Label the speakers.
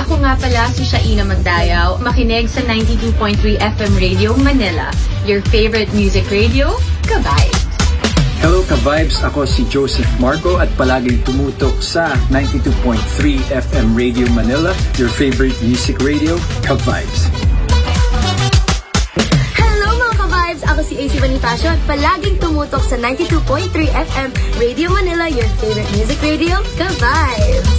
Speaker 1: ako nga pala si Shaina Magdayaw. Makinig sa 92.3 FM Radio Manila, your favorite music radio, Ka-Vibes.
Speaker 2: Hello Ka-Vibes, ako si Joseph Marco at palaging tumutok sa 92.3 FM Radio Manila, your favorite music radio, Ka-Vibes.
Speaker 3: Ako si AC Bonifacio at palaging tumutok sa 92.3 FM Radio Manila, your favorite music radio, Ka-Vibes.